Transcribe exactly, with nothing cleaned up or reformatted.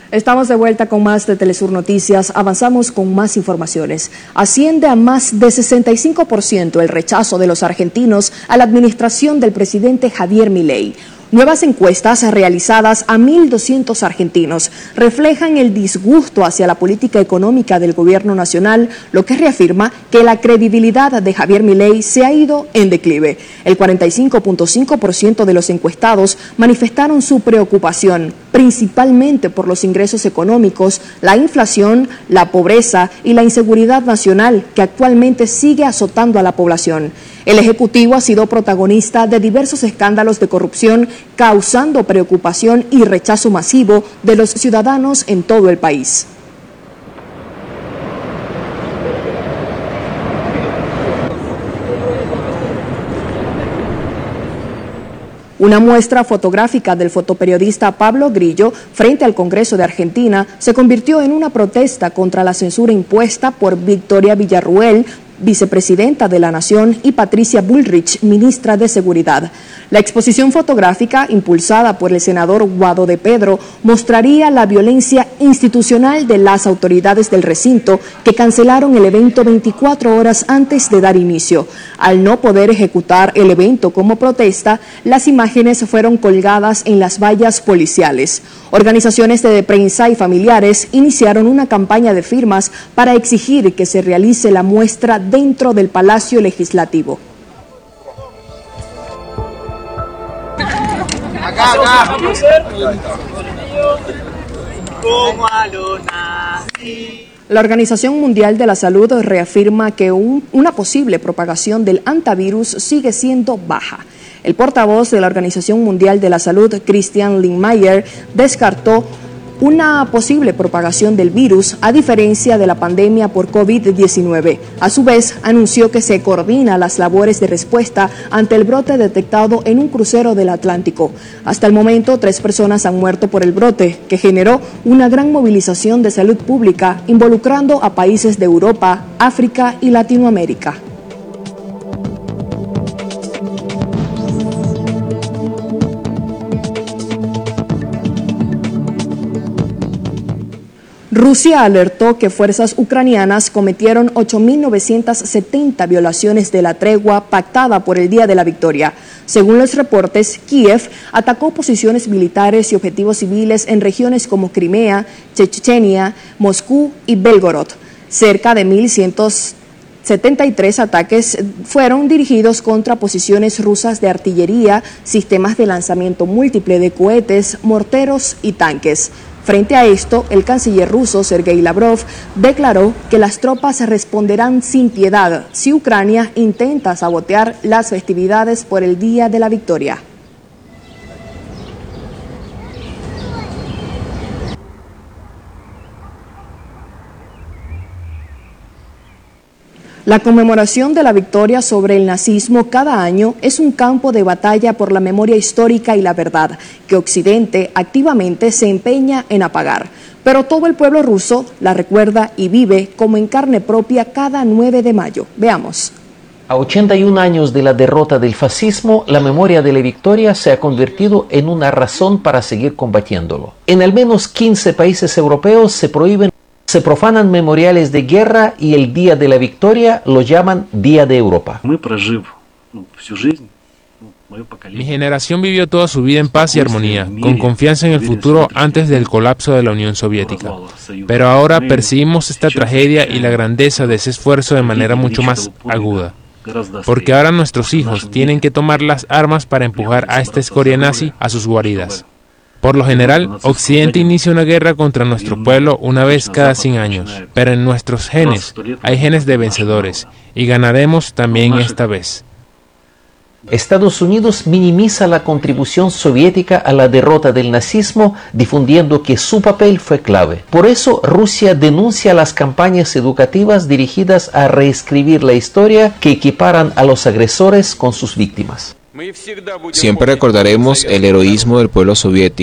Estamos de vuelta con más de Telesur Noticias. Avanzamos con más informaciones. Asciende a más de sesenta y cinco por ciento el rechazo de los argentinos a la administración del presidente Javier Milei. Nuevas encuestas realizadas a mil doscientos argentinos reflejan el disgusto hacia la política económica del gobierno nacional, lo que reafirma que la credibilidad de Javier Milei se ha ido en declive. El cuarenta y cinco punto cinco por ciento de los encuestados manifestaron su preocupación, principalmente por los ingresos económicos, la inflación, la pobreza y la inseguridad nacional que actualmente sigue azotando a la población. El Ejecutivo ha sido protagonista de diversos escándalos de corrupción, causando preocupación y rechazo masivo de los ciudadanos en todo el país. Una muestra fotográfica del fotoperiodista Pablo Grillo frente al Congreso de Argentina se convirtió en una protesta contra la censura impuesta por Victoria Villarruel, vicepresidenta de la Nación, y Patricia Bullrich, ministra de Seguridad. La exposición fotográfica, impulsada por el senador Guado de Pedro, mostraría la violencia institucional de las autoridades del recinto que cancelaron el evento veinticuatro horas antes de dar inicio. Al no poder ejecutar el evento como protesta, las imágenes fueron colgadas en las vallas policiales. Organizaciones de prensa y familiares iniciaron una campaña de firmas para exigir que se realice la muestra dentro del Palacio Legislativo. Acá, acá. Como a los nazis. La Organización Mundial de la Salud reafirma que un, una posible propagación del hantavirus sigue siendo baja. El portavoz de la Organización Mundial de la Salud, Christian Lindmeier, descartó una posible propagación del virus a diferencia de la pandemia por COVID diecinueve. A su vez, anunció que se coordina las labores de respuesta ante el brote detectado en un crucero del Atlántico. Hasta el momento, tres personas han muerto por el brote, que generó una gran movilización de salud pública involucrando a países de Europa, África y Latinoamérica. Rusia alertó que fuerzas ucranianas cometieron ocho mil novecientas setenta violaciones de la tregua pactada por el Día de la Victoria. Según los reportes, Kiev atacó posiciones militares y objetivos civiles en regiones como Crimea, Chechenia, Moscú y Belgorod. Cerca de mil ciento setenta y tres ataques fueron dirigidos contra posiciones rusas de artillería, sistemas de lanzamiento múltiple de cohetes, morteros y tanques. Frente a esto, el canciller ruso Sergei Lavrov declaró que las tropas responderán sin piedad si Ucrania intenta sabotear las festividades por el Día de la Victoria. La conmemoración de la victoria sobre el nazismo cada año es un campo de batalla por la memoria histórica y la verdad, que Occidente activamente se empeña en apagar. Pero todo el pueblo ruso la recuerda y vive como en carne propia cada nueve de mayo. Veamos. A ochenta y un años de la derrota del fascismo, la memoria de la victoria se ha convertido en una razón para seguir combatiéndolo. En al menos quince países europeos se prohíben Se profanan memoriales de guerra y el Día de la Victoria lo llaman Día de Europa. Mi generación vivió toda su vida en paz y armonía, con confianza en el futuro antes del colapso de la Unión Soviética. Pero ahora percibimos esta tragedia y la grandeza de ese esfuerzo de manera mucho más aguda. Porque ahora nuestros hijos tienen que tomar las armas para empujar a esta escoria nazi a sus guaridas. Por lo general, Occidente inicia una guerra contra nuestro pueblo una vez cada cien años, pero en nuestros genes hay genes de vencedores, y ganaremos también esta vez. Estados Unidos minimiza la contribución soviética a la derrota del nazismo, difundiendo que su papel fue clave. Por eso, Rusia denuncia las campañas educativas dirigidas a reescribir la historia que equiparan a los agresores con sus víctimas. Siempre recordaremos el heroísmo del pueblo soviético.